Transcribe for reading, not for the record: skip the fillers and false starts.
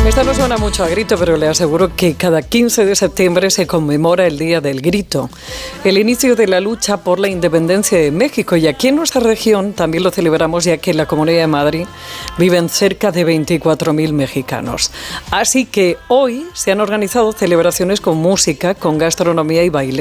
Esto no suena mucho a grito, pero le aseguro que cada 15 de septiembre se conmemora el Día del Grito, el inicio de la lucha por la independencia de México. Y aquí en nuestra región también lo celebramos, ya que en la Comunidad de Madrid viven cerca de 24.000 mexicanos. Así que hoy se han organizado celebraciones con música, con gastronomía y baile.